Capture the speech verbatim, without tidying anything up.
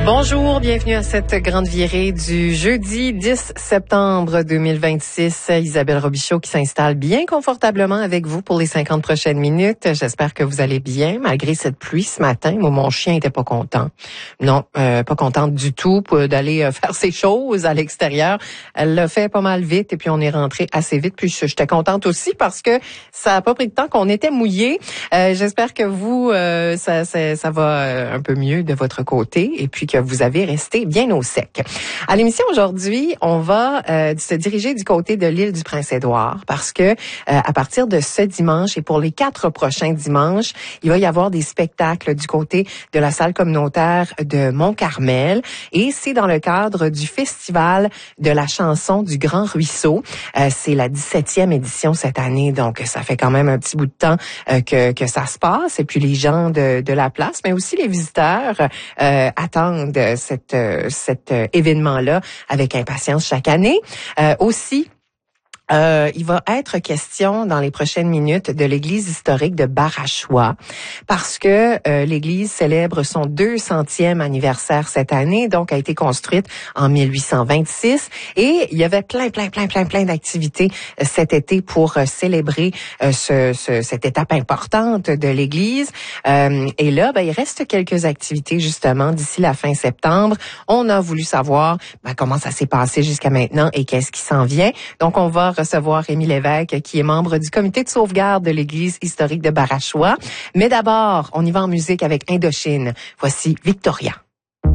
Bonjour, bienvenue à cette grande virée du jeudi dix septembre deux mille vingt-six. Isabelle Robichaud qui s'installe bien confortablement avec vous pour les cinquante prochaines minutes. J'espère que vous allez bien, malgré cette pluie ce matin. Moi, mon chien était pas content. Non, euh, pas contente du tout pour d'aller euh, faire ses choses à l'extérieur. Elle l'a fait pas mal vite et puis on est rentré assez vite. Puis j'étais contente aussi parce que ça a pas pris de temps qu'on était mouillés. Euh, j'espère que vous, euh, ça, ça, ça va un peu mieux de votre côté et puis que vous avez resté bien au sec. À l'émission aujourd'hui, on va euh, se diriger du côté de l'île du Prince-Édouard parce que euh, à partir de ce dimanche et pour les quatre prochains dimanches, il va y avoir des spectacles du côté de la salle communautaire de Mont-Carmel et c'est dans le cadre du festival de la chanson du Grand Ruisseau. Euh, c'est la dix-septième édition cette année, donc ça fait quand même un petit bout de temps euh, que, que ça se passe et puis les gens de, de la place, mais aussi les visiteurs euh, attendent de cet, euh, cet euh, événement-là avec impatience chaque année. Euh, aussi, Euh, il va être question dans les prochaines minutes de l'église historique de Barachois parce que euh, l'église célèbre son deux centième anniversaire cette année, donc a été construite en mille huit cent vingt-six et il y avait plein, plein, plein, plein, plein d'activités euh, cet été pour euh, célébrer euh, ce, ce, cette étape importante de l'église. Euh, et là, ben, il reste quelques activités justement d'ici la fin septembre. On a voulu savoir ben, comment ça s'est passé jusqu'à maintenant et qu'est-ce qui s'en vient. Donc, on va recevoir Rémi Lévesque, qui est membre du comité de sauvegarde de l'église historique de Barachois. Mais d'abord, on y va en musique avec Indochine. Voici Victoria.